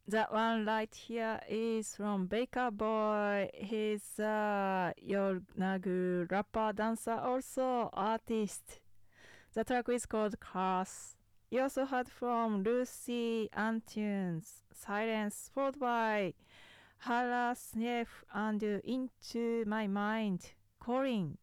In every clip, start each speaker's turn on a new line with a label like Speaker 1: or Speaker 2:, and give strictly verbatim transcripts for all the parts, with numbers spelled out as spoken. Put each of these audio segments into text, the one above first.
Speaker 1: That one right here is from Baker Boy. He's a Yonagu rapper, dancer, also artist. The track is called Cars. You also heard from Lucy Antunes, Silence, followed by Hara Sneff and Into My Mind, Calling.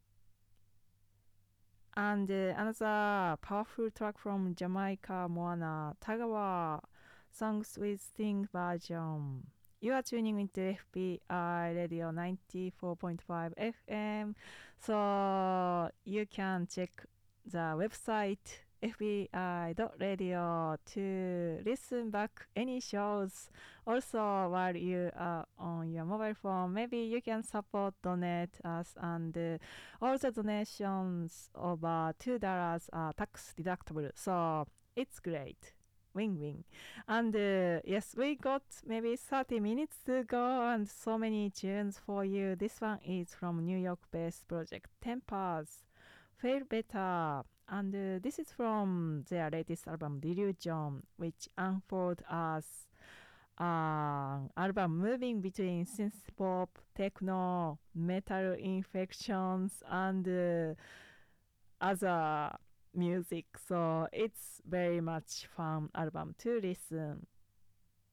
Speaker 1: And uh, another powerful track from Jamaica, Moana, Tagawa, Songs with Sting version. You are tuning into F B I Radio ninety-four point five F M, so you can check the website f b i dot radio to listen back any shows. Also, while you are on your mobile phone, maybe you can support, donate us, and uh, all the donations over two dollars are tax deductible. So it's great. Win-win. And uh, yes, we got maybe thirty minutes to go and so many tunes for you. This one is from New York-based project Tempers, Fail Better. And uh, this is from their latest album Delusion, which unfolds as an album moving between synth pop, techno, metal infections, and uh, other music. So it's very much fun album to listen.